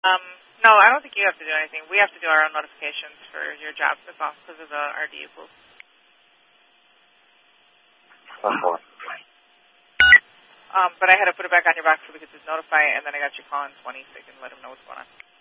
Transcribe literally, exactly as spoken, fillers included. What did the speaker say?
Um, no, I don't think you have to do anything. We have to do our own notifications for your job. That's all because of the R D U pool. Uh-huh. Um, but I had to put it back on your box so we could just notify it, and then I got you calling twenty so you can let them know what's going on.